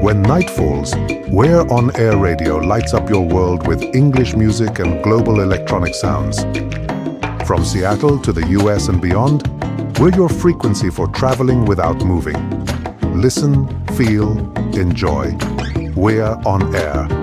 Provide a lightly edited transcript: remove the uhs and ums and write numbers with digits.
When night falls, We're On Air Radio lights up your world with English music and global electronic sounds. From Seattle to the US and beyond, we're your frequency for traveling without moving. Listen, feel, enjoy. We're On Air.